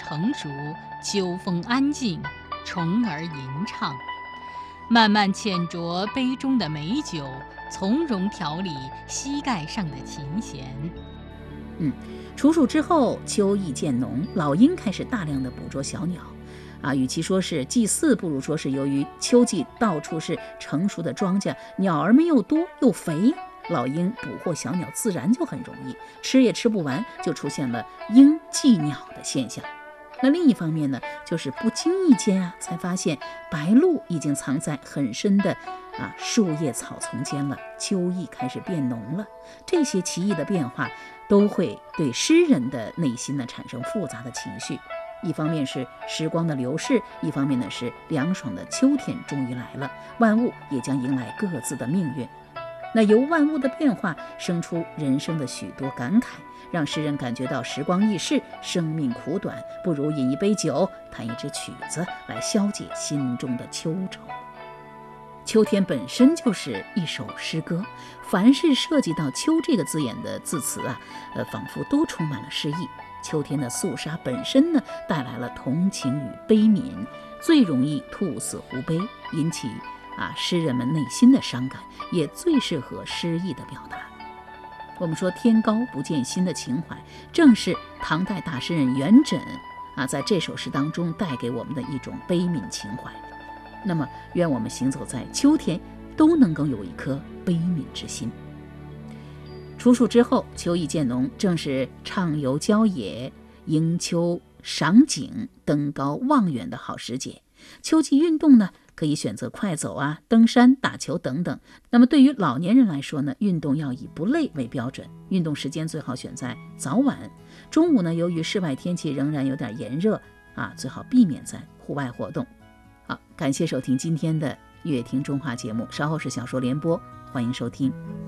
成熟，秋风安静，虫儿吟唱，慢慢浅酌杯中的美酒，从容调理膝盖上的琴弦。 处暑之后，秋意渐浓，老鹰开始大量的捕捉小鸟。与其说是祭祀，不如说是由于秋季到处是成熟的庄稼，鸟儿们又多又肥，老鹰捕获小鸟自然就很容易，吃也吃不完，就出现了鹰忌鸟的现象。那另一方面呢，就是不经意间才发现白鹭已经藏在很深的树叶草丛间了，秋意开始变浓了。这些奇异的变化都会对诗人的内心呢产生复杂的情绪。一方面是时光的流逝，一方面呢是凉爽的秋天终于来了，万物也将迎来各自的命运。那由万物的变化生出人生的许多感慨，让诗人感觉到时光易逝，生命苦短，不如饮一杯酒，弹一支曲子来消解心中的秋愁。秋天本身就是一首诗歌，凡是涉及到秋这个字眼的字词仿佛都充满了诗意。秋天的肃杀本身呢，带来了同情与悲悯，最容易兔死狐悲，引起诗人们内心的伤感，也最适合诗意的表达。我们说天高不见心的情怀，正是唐代大诗人元稹在这首诗当中带给我们的一种悲悯情怀。那么愿我们行走在秋天都能够有一颗悲悯之心。处暑之后，秋意渐浓，正是畅游郊野、迎秋赏景、登高望远的好时节。秋季运动呢，可以选择快走登山、打球等等。那么对于老年人来说呢，运动要以不累为标准，运动时间最好选在早晚。中午呢，由于室外天气仍然有点炎热最好避免在户外活动。好，感谢收听今天的乐听中华节目，稍后是小说联播，欢迎收听。